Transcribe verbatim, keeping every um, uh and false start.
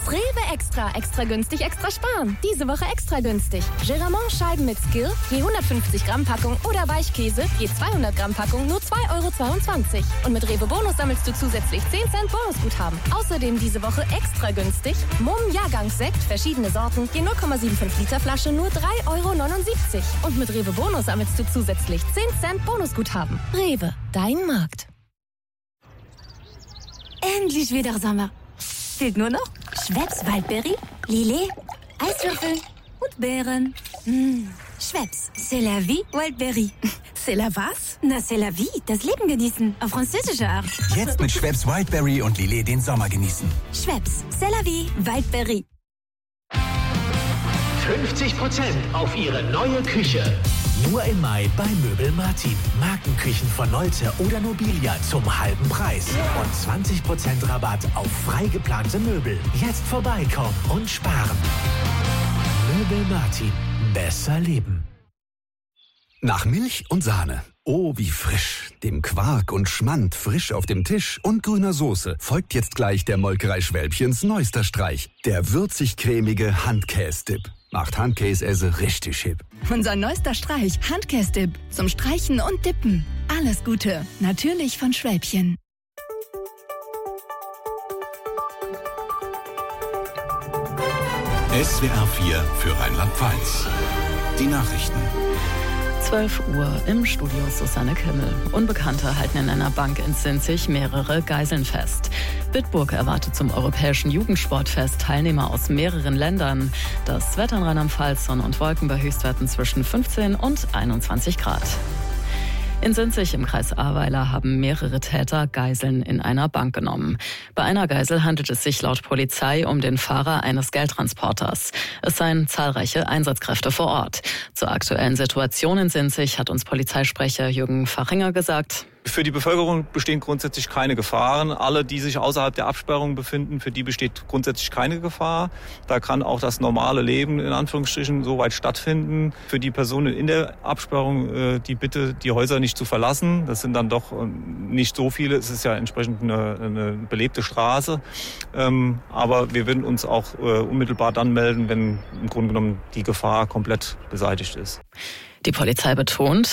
Rewe Extra. Extra günstig, extra sparen. Diese Woche extra günstig. Geramont Scheiben mit Skill, je hundertfünfzig Gramm Packung oder Weichkäse, je zweihundert Gramm Packung nur zwei Euro zweiundzwanzig. Und mit Rewe Bonus sammelst du zusätzlich zehn Cent Bonusguthaben. Außerdem diese Woche extra günstig. Mumm Jahrgangssekt, verschiedene Sorten, je null Komma fünfundsiebzig Liter Flasche nur drei Euro neunundsiebzig. Und mit Rewe Bonus sammelst du zusätzlich zehn Cent Bonusguthaben. Rewe, dein Markt. Endlich wieder Sommer. Fehlt nur noch Schweppes Waldberry, Lillet, Eiswürfel und Beeren. Mmh. Schweppes, c'est la vie, Waldberry. C'est la was? Na, c'est la vie, das Leben genießen. Auf französische Art. Jetzt mit Schweppes Wildberry und Lillet den Sommer genießen. Schweppes, c'est la vie, Waldberry. fünfzig Prozent auf Ihre neue Küche. Nur im Mai bei Möbel Martin. Markenküchen von Nolte oder Nobilia zum halben Preis. Und zwanzig Prozent Rabatt auf frei geplante Möbel. Jetzt vorbeikommen und sparen. Möbel Martin. Besser leben. Nach Milch und Sahne. Oh, wie frisch. Dem Quark und Schmand frisch auf dem Tisch und grüner Soße folgt jetzt gleich der Molkerei Schwälbchens neuester Streich. Der würzig-cremige Handkäse-Dip. Macht Handkäse richtig hip. Unser neuester Streich, Handkäse-Dip. Zum Streichen und Dippen. Alles Gute. Natürlich von Schwälbchen. S W R vier für Rheinland-Pfalz. Die Nachrichten. zwölf Uhr im Studio Susanne Kimmel. Unbekannte halten in einer Bank in Sinzig mehrere Geiseln fest. Bitburg erwartet zum Europäischen Jugendsportfest Teilnehmer aus mehreren Ländern. Das Wetter in Rheinland-Pfalz, Sonne und Wolken bei Höchstwerten zwischen fünfzehn und einundzwanzig Grad. In Sinzig im Kreis Ahrweiler haben mehrere Täter Geiseln in einer Bank genommen. Bei einer Geisel handelt es sich laut Polizei um den Fahrer eines Geldtransporters. Es seien zahlreiche Einsatzkräfte vor Ort. Zur aktuellen Situation in Sinzig hat uns Polizeisprecher Jürgen Fachinger gesagt: Für die Bevölkerung bestehen grundsätzlich keine Gefahren. Alle, die sich außerhalb der Absperrung befinden, für die besteht grundsätzlich keine Gefahr. Da kann auch das normale Leben in Anführungsstrichen soweit stattfinden. Für die Personen in der Absperrung die Bitte, die Häuser nicht zu verlassen. Das sind dann doch nicht so viele. Es ist ja entsprechend eine, eine belebte Straße. Aber wir würden uns auch unmittelbar dann melden, wenn im Grunde genommen die Gefahr komplett beseitigt ist. Die Polizei betont,